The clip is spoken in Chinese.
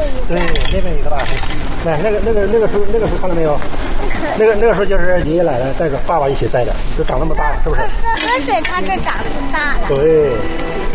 对，那边一个大树。来，那个树看到没有？那个树就是爷爷奶奶带着爸爸一起栽的，都长那么大了，是不是？ 喝水它就长不大了。 对。